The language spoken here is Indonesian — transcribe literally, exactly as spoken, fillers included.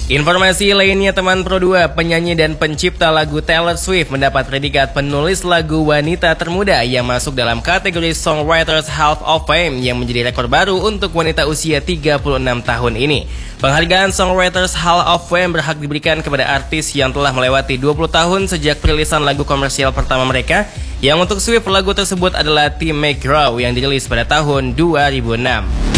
Informasi lainnya teman Pro dua, penyanyi dan pencipta lagu Taylor Swift mendapat predikat penulis lagu wanita termuda yang masuk dalam kategori Songwriters Hall of Fame yang menjadi rekor baru untuk wanita usia tiga puluh enam tahun ini. Penghargaan Songwriters Hall of Fame berhak diberikan kepada artis yang telah melewati dua puluh tahun sejak perilisan lagu komersial pertama mereka, yang untuk Swift lagu tersebut adalah Tim McGraw yang dirilis pada tahun dua ribu enam.